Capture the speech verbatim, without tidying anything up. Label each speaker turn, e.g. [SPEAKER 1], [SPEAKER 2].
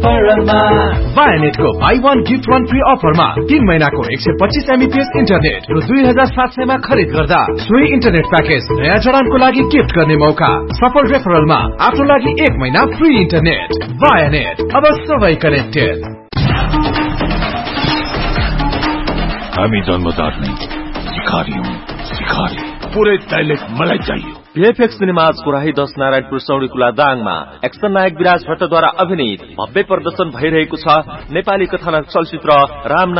[SPEAKER 1] रेफरलमा
[SPEAKER 2] वायानेटको by one gift one free अफरमा तीन महिनाको एक सय पच्चीस एमबीपीएस इन्टरनेट र दुई हजार सात सय मा खरिद गर्दा सोही इन्टरनेट प्याकेज नयाँ जडानको लागि गिफ्ट गर्ने मौका। सफल रेफरलमा आफ्नो लागि एक महिना फ्री इन्टरनेट। वायानेट, अब सबै कनेक्टेड।
[SPEAKER 3] हामी जन्मदार नै शिकारी हौं, शिकारी।
[SPEAKER 4] पुरै टाइलेट मलाई चाहियो।
[SPEAKER 5] भिएफएक्स सिनेमाजको राही दस नारायणपुर सौडीकुला दाङमा एक्सन नायक विराज भट्टद्वारा अभिनीत भव्य प्रदर्शन भइरहेको छ नेपाली कथानक चलचित्र राम